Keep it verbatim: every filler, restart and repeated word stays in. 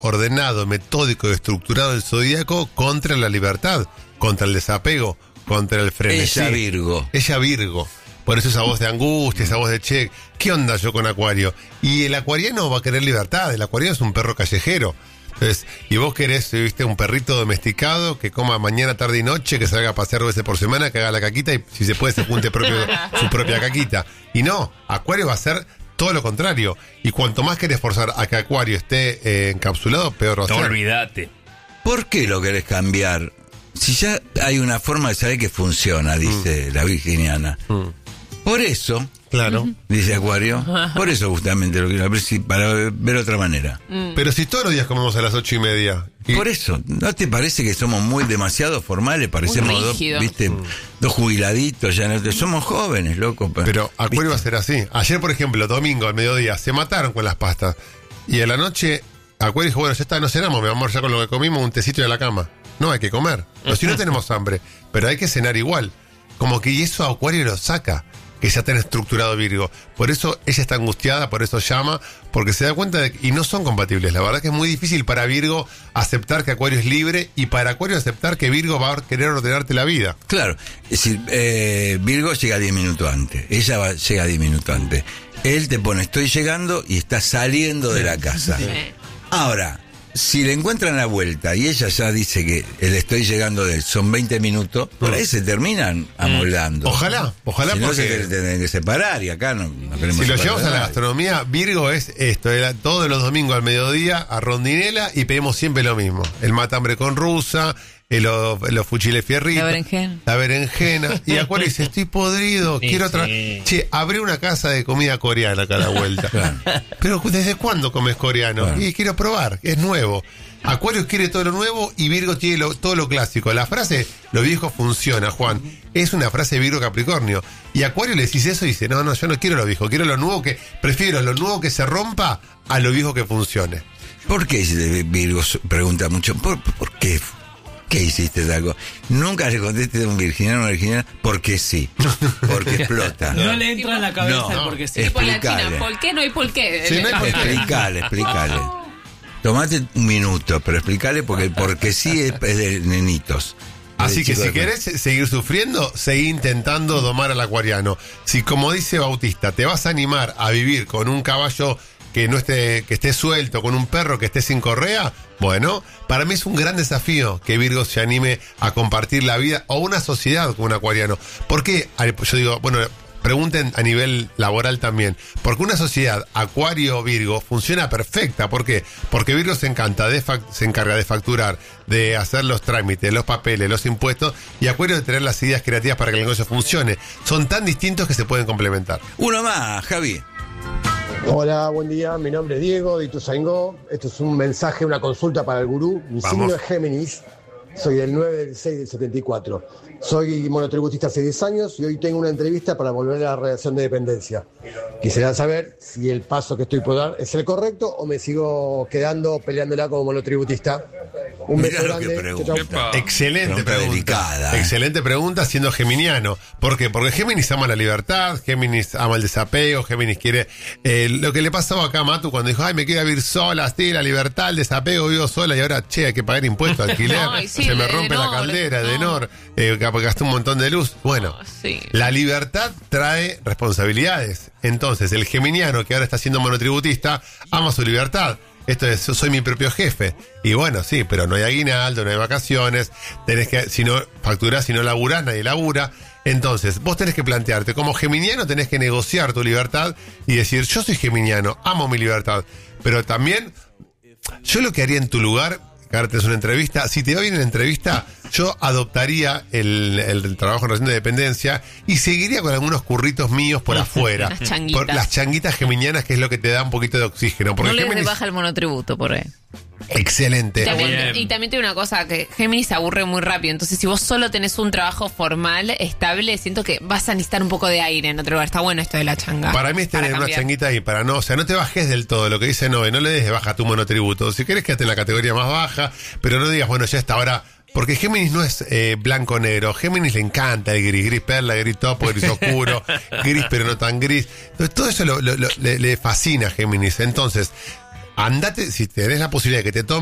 ordenado, metódico y estructurado del zodíaco contra la libertad, contra el desapego, contra el frenesí. Ella Virgo. Ella Virgo. Por eso esa voz de angustia, esa voz de che, ¿qué onda yo con Acuario? Y el acuariano va a querer libertad, el acuariano es un perro callejero. Entonces, y vos querés, viste, un perrito domesticado que coma mañana, tarde y noche, que salga a pasear veces por semana, que haga la caquita y si se puede se junte propio, su propia caquita. Y no, Acuario va a ser todo lo contrario. Y cuanto más querés forzar a que Acuario esté eh, encapsulado, peor va a ser. No olvídate. ¿Por qué lo querés cambiar? Si ya hay una forma de saber que funciona, dice mm. la virginiana. Mm. Por eso, claro, dice Acuario, por eso justamente lo quiero ver, para ver otra manera. Mm. Pero si todos los días comemos a las ocho y media. Y... Por eso, ¿no te parece que somos muy demasiado formales? Parecemos dos, viste, mm. dos jubiladitos, ya no, somos jóvenes, loco. Pero Acuario va a ser así. Ayer, por ejemplo, domingo al mediodía, se mataron con las pastas. Y a la noche, Acuario dijo, bueno, ya está, no cenamos, mi amor, ya con lo que comimos, un tecito de la cama. No, hay que comer. O si no tenemos hambre, pero hay que cenar igual. Como que y eso a Acuario lo saca, que ya está estructurado Virgo. Por eso ella está angustiada, por eso llama, porque se da cuenta de que, y no son compatibles. La verdad que es muy difícil para Virgo aceptar que Acuario es libre y para Acuario aceptar que Virgo va a querer ordenarte la vida. Claro, es decir, eh, Virgo llega diez minutos antes, ella va, llega diez minutos antes. Él te pone, estoy llegando y está saliendo de la casa. Sí. Ahora, si le encuentran la vuelta y ella ya dice que el estoy llegando de él son veinte minutos, por ahí se terminan amoldando. Ojalá, ojalá, si porque... no se tienen que separar y acá no, no queremos Si lo separar. llevamos a la gastronomía, Virgo es esto, era todos los domingos al mediodía a rondinela y pedimos siempre lo mismo. El matambre con rusa, el, los, los fuchiles fierritos. La berenjena. La berenjena. Y Acuario dice, estoy podrido, sí, quiero otra... Sí. Che, abrí una casa de comida coreana acá a la vuelta. Claro. Pero ¿desde cuándo comes coreano? Claro. Y quiero probar, es nuevo. Acuario quiere todo lo nuevo y Virgo tiene lo, todo lo clásico. La frase, lo viejo funciona, Juan, es una frase de Virgo Capricornio. Y Acuario le decís eso y dice, no, no, yo no quiero lo viejo, quiero lo nuevo que... Prefiero lo nuevo que se rompa a lo viejo que funcione. ¿Por qué Virgo pregunta mucho? ¿Por, por qué? ¿Qué hiciste algo? Nunca le contestes a un virginiano o una virginiana porque sí, porque explota. No le entra en la cabeza no, el porque sí. Explicale. ¿Por qué no hay por qué? Sí, no hay por qué. Explicale, explicale. Tomate un minuto, pero explicale porque el porque sí es, es de nenitos. Así que si querés seguir sufriendo, seguí intentando domar al acuariano. Si, como dice Bautista, te vas a animar a vivir con un caballo que no esté, que esté suelto, con un perro que esté sin correa, bueno, para mí es un gran desafío que Virgo se anime a compartir la vida o una sociedad con un acuariano. ¿Por qué? Yo digo, bueno, pregunten a nivel laboral también. Porque una sociedad Acuario-Virgo funciona perfecta. ¿Por qué? Porque Virgo se, encanta de fact- se encarga de facturar, de hacer los trámites, los papeles, los impuestos, y Acuario de tener las ideas creativas para que el negocio funcione. Son tan distintos que se pueden complementar. Uno más, Javi. Hola, buen día, mi nombre es Diego de Ituzaingó. Esto es un mensaje, una consulta para el gurú. Mi Vamos. signo es Géminis, soy del nueve del seis del setenta y cuatro. Soy monotributista hace diez años y hoy tengo una entrevista para volver a la relación de dependencia. Quisiera saber si el paso que estoy por dar es el correcto o me sigo quedando peleándola como monotributista. Un beso Mirá lo que grande. pregunta. Chau, chau. Excelente Pregunta pregunta. delicada, ¿eh? Excelente pregunta siendo geminiano. ¿Por qué? Porque Géminis ama la libertad, Géminis ama el desapego, Géminis quiere... Eh, lo que le pasaba acá a Matu cuando dijo, ay, me quiero vivir sola, sí, la libertad, el desapego, vivo sola y ahora, che, hay que pagar impuestos, alquiler, Ay, sí, se me de rompe la Denor, caldera, no. de Nor, eh, gasté un montón de luz. Bueno, Oh, sí. la libertad trae responsabilidades. Entonces, el geminiano que ahora está siendo monotributista ama su libertad. Esto es, yo soy mi propio jefe. Y bueno, sí, pero no hay aguinaldo, no hay vacaciones. Tenés que, si no facturás, si no laburás, nadie labura. Entonces, vos tenés que plantearte, como geminiano tenés que negociar tu libertad y decir, yo soy geminiano, amo mi libertad. Pero también, yo lo que haría en tu lugar, que ahora tenés una entrevista, si te va bien en la entrevista, yo adoptaría el, el trabajo en relación de dependencia y seguiría con algunos curritos míos por afuera. Las changuitas. Por las changuitas geminianas, que es lo que te da un poquito de oxígeno. Porque No le des de Géminis- baja el monotributo por ahí. Excelente. También- y también tiene una cosa, que Géminis se aburre muy rápido. Entonces, si vos solo tenés un trabajo formal, estable, siento que vas a necesitar un poco de aire en otro lugar. Está bueno esto de la changa. Para mí es tener Para una cambiar. changuita ahí, para no, o sea, no te bajes del todo, lo que dice Noé, no le des de baja tu monotributo. Si querés, quédate en la categoría más baja, pero no digas, bueno, ya está, ahora... Porque Géminis no es eh, blanco-negro. Géminis le encanta el gris, gris perla, gris topo, gris oscuro, gris pero no tan gris. Entonces, todo eso lo, lo- lo- le, le fascina a Géminis. Entonces, andate, si tenés la posibilidad de que te tomen